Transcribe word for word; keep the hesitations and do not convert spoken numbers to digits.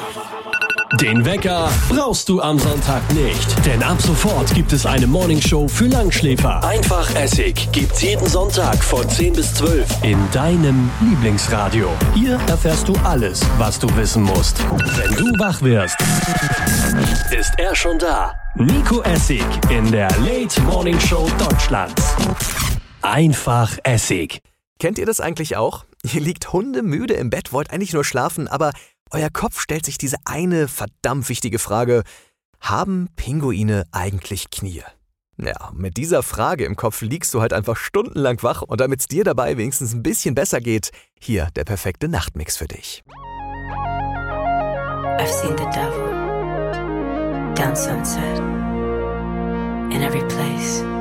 Den Wecker brauchst du am Sonntag nicht, denn ab sofort gibt es eine Morningshow für Langschläfer. Einfach Essig gibt's jeden Sonntag von zehn bis zwölf in deinem Lieblingsradio. Hier erfährst du alles, was du wissen musst. Wenn du wach wirst, ist er schon da. Nico Essig in der Late Morning Show Deutschlands. Einfach Essig. Kennt ihr das eigentlich auch? Ihr liegt hundemüde im Bett, wollt eigentlich nur schlafen, aber euer Kopf stellt sich diese eine verdammt wichtige Frage: Haben Pinguine eigentlich Knie? Ja, mit dieser Frage im Kopf liegst du halt einfach stundenlang wach, und damit es dir dabei wenigstens ein bisschen besser geht, hier der perfekte Nachtmix für dich. I've seen the devil down Sunset, in every place.